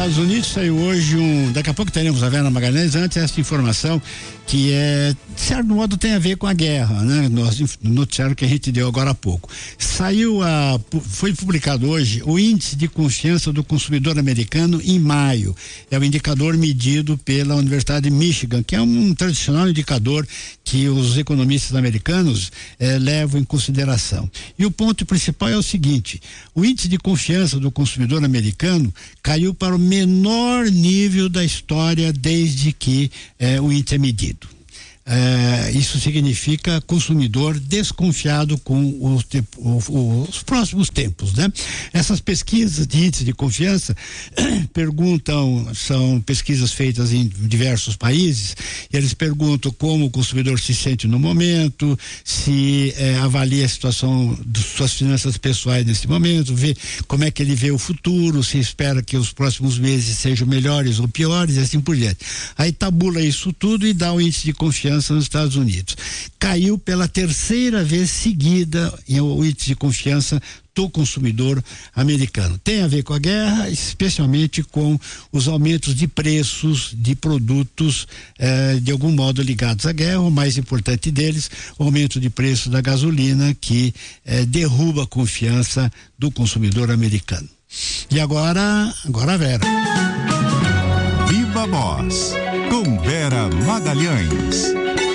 Estados Unidos saiu hoje daqui a pouco teremos a Vera Magalhães, antes essa informação que de certo modo tem a ver com a guerra, né? No noticiário que a gente deu agora há pouco. Foi publicado hoje o índice de confiança do consumidor americano em maio. É o indicador medido pela Universidade de Michigan, que é um tradicional indicador que os economistas americanos levam em consideração. E o ponto principal é o seguinte: o índice de confiança do consumidor americano caiu para o menor nível da história desde que o índice é medido. Isso significa consumidor desconfiado com os próximos tempos, né? Essas pesquisas de índice de confiança são pesquisas feitas em diversos países, e eles perguntam como o consumidor se sente no momento, se avalia a situação de suas finanças pessoais nesse momento, vê como é que ele vê o futuro, se espera que os próximos meses sejam melhores ou piores, e assim por diante. Aí tabula isso tudo e dá o índice de confiança nos Estados Unidos. Caiu pela terceira vez seguida o índice de confiança do consumidor americano. Tem a ver com a guerra, especialmente com os aumentos de preços de produtos de algum modo ligados à guerra. O mais importante deles, o aumento de preço da gasolina, que derruba a confiança do consumidor americano. E agora a Vera. Viva Voz, com Vera Magalhães.